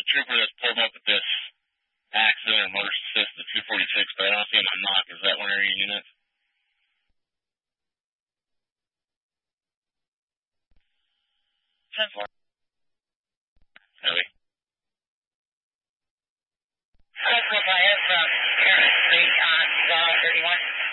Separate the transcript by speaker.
Speaker 1: trooper that's pulled up at this accident or motor assist at 246, but I don't see him on knock. Is that one of your units? 10-4. Heavy.
Speaker 2: That's what I have from Parent Street on 31.